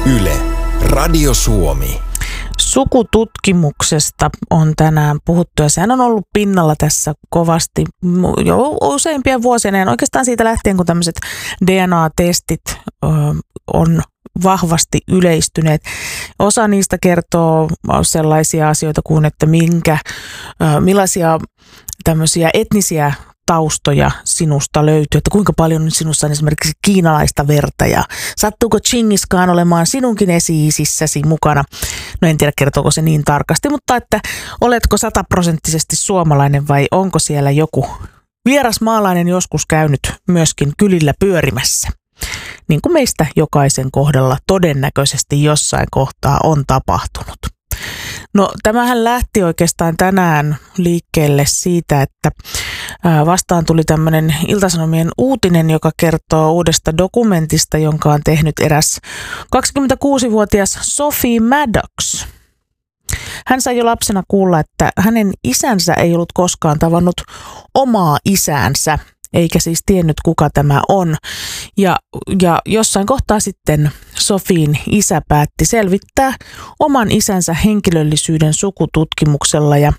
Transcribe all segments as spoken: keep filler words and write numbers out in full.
Yle, Radio Suomi. Sukututkimuksesta on tänään puhuttu ja sehän on ollut pinnalla tässä kovasti jo useimpien vuosien ajan. Oikeastaan siitä lähtien, kun tämmöiset D N A-testit ö, on vahvasti yleistyneet. Osa niistä kertoo sellaisia asioita kuin, että minkä, ö, millaisia tämmöisiä etnisiä taustoja sinusta löytyy, että kuinka paljon sinussa on esimerkiksi kiinalaista verta ja sattuuko Chingis Khan olemaan sinunkin esi-isissäsi mukana. No en tiedä kertooko se niin tarkasti, mutta että oletko sataprosenttisesti suomalainen vai onko siellä joku vierasmaalainen joskus käynyt myöskin kylillä pyörimässä. Niin kuin meistä jokaisen kohdalla todennäköisesti jossain kohtaa on tapahtunut. No tämähän lähti oikeastaan tänään liikkeelle siitä, että vastaan tuli tämmöinen Ilta-Sanomien uutinen, joka kertoo uudesta dokumentista, jonka on tehnyt eräs kaksikymmentäkuusivuotias Sophie Maddox. Hän sai jo lapsena kuulla, että hänen isänsä ei ollut koskaan tavannut omaa isäänsä, eikä siis tiennyt kuka tämä on. Ja, ja jossain kohtaa sitten Sophien isä päätti selvittää oman isänsä henkilöllisyyden sukututkimuksella ja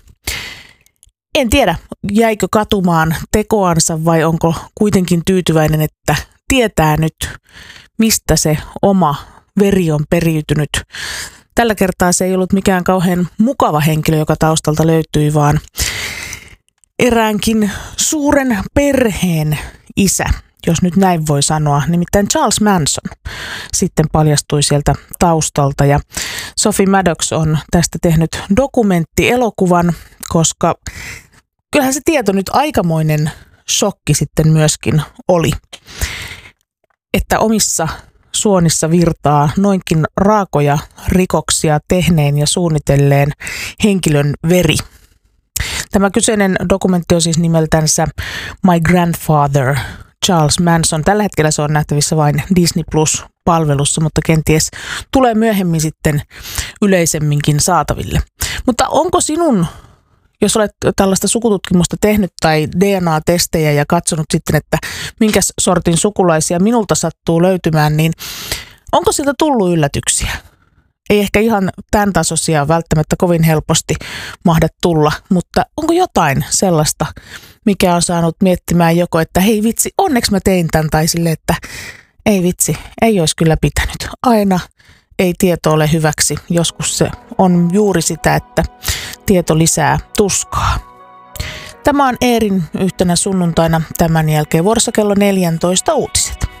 en tiedä, jäikö katumaan tekoansa vai onko kuitenkin tyytyväinen, että tietää nyt, mistä se oma veri on periytynyt. Tällä kertaa se ei ollut mikään kauhean mukava henkilö, joka taustalta löytyi, vaan eräänkin suuren perheen isä, jos nyt näin voi sanoa, nimittäin Charles Manson sitten paljastui sieltä taustalta. Ja Sophie Maddox on tästä tehnyt dokumenttielokuvan, koska kyllähän se tieto nyt aikamoinen shokki sitten myöskin oli, että omissa suonissa virtaa noinkin raakoja rikoksia tehneen ja suunnitelleen henkilön veri. Tämä kyseinen dokumentti on siis nimeltänsä My Grandfather, Charles Manson. Tällä hetkellä se on nähtävissä vain Disney Plus-palvelussa, mutta kenties tulee myöhemmin sitten yleisemminkin saataville. Mutta onko sinun, jos olet tällaista sukututkimusta tehnyt tai D N A-testejä ja katsonut sitten, että minkäs sortin sukulaisia minulta sattuu löytymään, niin onko siltä tullut yllätyksiä? Ei ehkä ihan tämän tasoisia välttämättä kovin helposti mahda tulla, mutta onko jotain sellaista, mikä on saanut miettimään joko, että hei vitsi, onneksi mä tein tämän, tai sille, että ei vitsi, ei olisi kyllä pitänyt. Aina ei tieto ole hyväksi. Joskus se on juuri sitä, että tieto lisää tuskaa. Tämä on Eerin yhtenä sunnuntaina, tämän jälkeen vuorossa kello neljätoista uutiset.